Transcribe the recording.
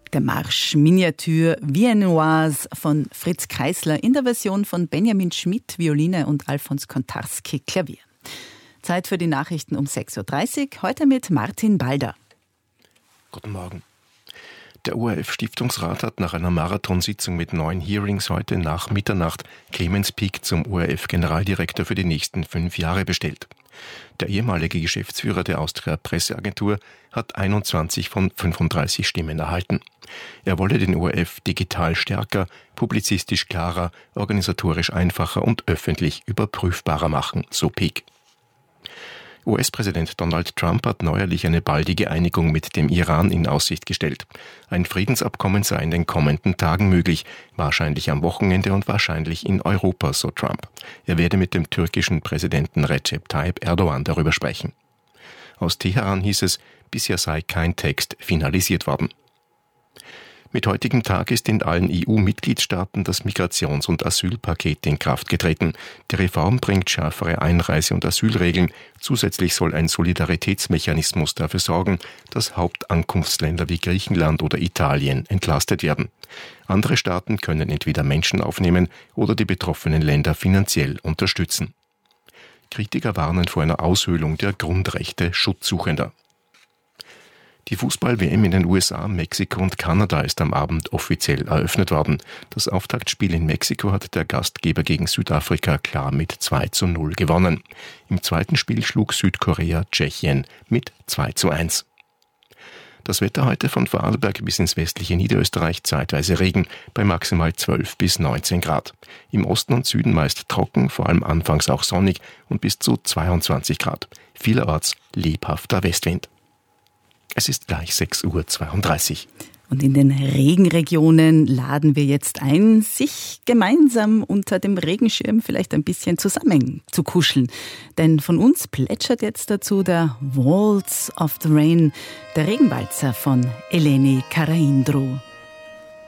Der Marsch Miniature Viennoise von Fritz Kreisler in der Version von Benjamin Schmidt, Violine, und Alfons Kontarski, Klavier. Zeit für die Nachrichten um 6.30 Uhr, heute mit Martin Balder. Guten Morgen. Der ORF-Stiftungsrat hat nach einer Marathonsitzung mit 9 Hearings heute nach Mitternacht Clemens Pick zum ORF-Generaldirektor für die nächsten 5 Jahre bestellt. Der ehemalige Geschäftsführer der Austria Presseagentur hat 21 von 35 Stimmen erhalten. Er wolle den ORF digital stärker, publizistisch klarer, organisatorisch einfacher und öffentlich überprüfbarer machen, so Pick. US-Präsident Donald Trump hat neuerlich eine baldige Einigung mit dem Iran in Aussicht gestellt. Ein Friedensabkommen sei in den kommenden Tagen möglich, wahrscheinlich am Wochenende und wahrscheinlich in Europa, so Trump. Er werde mit dem türkischen Präsidenten Recep Tayyip Erdogan darüber sprechen. Aus Teheran hieß es, bisher sei kein Text finalisiert worden. Mit heutigem Tag ist in allen EU-Mitgliedstaaten das Migrations- und Asylpaket in Kraft getreten. Die Reform bringt schärfere Einreise- und Asylregeln. Zusätzlich soll ein Solidaritätsmechanismus dafür sorgen, dass Hauptankunftsländer wie Griechenland oder Italien entlastet werden. Andere Staaten können entweder Menschen aufnehmen oder die betroffenen Länder finanziell unterstützen. Kritiker warnen vor einer Aushöhlung der Grundrechte Schutzsuchender. Die Fußball-WM in den USA, Mexiko und Kanada ist am Abend offiziell eröffnet worden. Das Auftaktspiel in Mexiko hat der Gastgeber gegen Südafrika klar mit 2:0 gewonnen. Im zweiten Spiel schlug Südkorea Tschechien mit 2:1. Das Wetter heute von Vorarlberg bis ins westliche Niederösterreich, zeitweise Regen, bei maximal 12 bis 19 Grad. Im Osten und Süden meist trocken, vor allem anfangs auch sonnig und bis zu 22 Grad. Vielerorts lebhafter Westwind. Es ist gleich 6:32 Uhr. Und in den Regenregionen laden wir jetzt ein, sich gemeinsam unter dem Regenschirm vielleicht ein bisschen zusammen zu kuscheln. Denn von uns plätschert jetzt dazu der Waltz of the Rain, der Regenwalzer von Eleni Karaindrou.